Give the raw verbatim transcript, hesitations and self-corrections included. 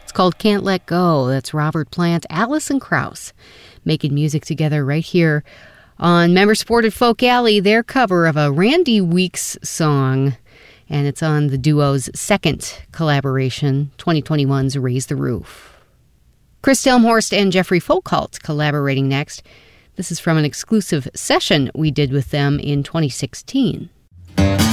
It's called Can't Let Go. That's Robert Plant, Alison Krauss, making music together right here on member-supported Folk Alley, their cover of a Randy Weeks song. And it's on the duo's second collaboration, twenty twenty-one's Raise the Roof. Chris Delmhorst and Jeffrey Folkalt collaborating next. This is from an exclusive session we did with them in twenty sixteen.